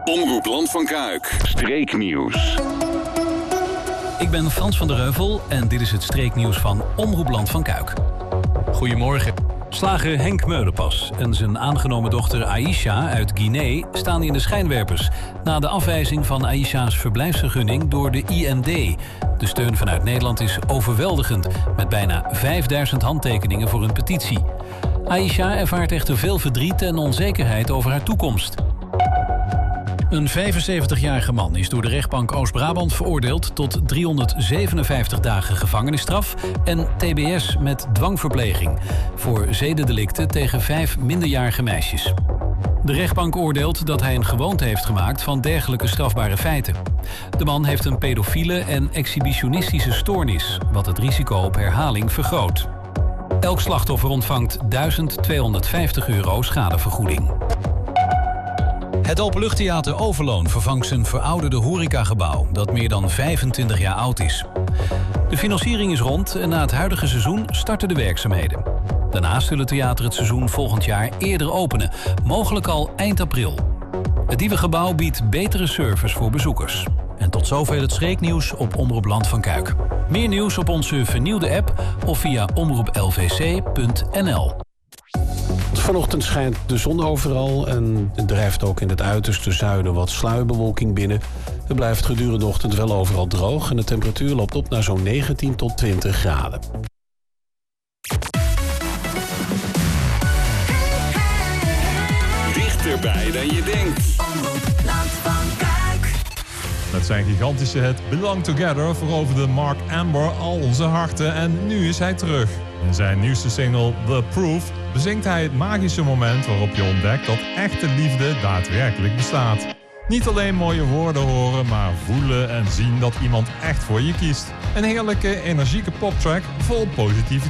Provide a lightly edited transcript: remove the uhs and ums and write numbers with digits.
Omroep Land van Kuik. Streeknieuws. Ik ben Frans van der Heuvel en dit is het streeknieuws van Omroep Land van Kuik. Goedemorgen. Slager Henk Meulenpas en zijn aangenomen dochter Aisha uit Guinea staan in de schijnwerpers na de afwijzing van Aisha's verblijfsvergunning door de IND. De steun vanuit Nederland is overweldigend, met bijna 5000 handtekeningen voor een petitie. Aisha ervaart echter veel verdriet en onzekerheid over haar toekomst. Een 75-jarige man is door de rechtbank Oost-Brabant veroordeeld tot 357 dagen gevangenisstraf en tbs met dwangverpleging voor zedendelicten tegen 5 minderjarige meisjes. De rechtbank oordeelt dat hij een gewoonte heeft gemaakt van dergelijke strafbare feiten. De man heeft een pedofiele en exhibitionistische stoornis, wat het risico op herhaling vergroot. Elk slachtoffer ontvangt €1250 schadevergoeding. Het Openluchttheater Overloon vervangt zijn verouderde horecagebouw dat meer dan 25 jaar oud is. De financiering is rond en na het huidige seizoen starten de werkzaamheden. Daarnaast wil het theater het seizoen volgend jaar eerder openen, mogelijk al eind april. Het nieuwe gebouw biedt betere service voor bezoekers. En tot zover het streeknieuws op Omroep Land van Kuik. Meer nieuws op onze vernieuwde app of via omroeplvc.nl. Vanochtend schijnt de zon overal en drijft ook in het uiterste zuiden wat sluierbewolking binnen. Het blijft gedurende de ochtend wel overal droog en de temperatuur loopt op naar zo'n 19 tot 20 graden. Dichterbij dan je denkt. Met zijn gigantische hit Belong Together veroverde Mark Amber al onze harten en nu is hij terug. In zijn nieuwste single The Proof bezingt hij het magische moment waarop je ontdekt dat echte liefde daadwerkelijk bestaat. Niet alleen mooie woorden horen, maar voelen en zien dat iemand echt voor je kiest. Een heerlijke, energieke poptrack vol positiviteit.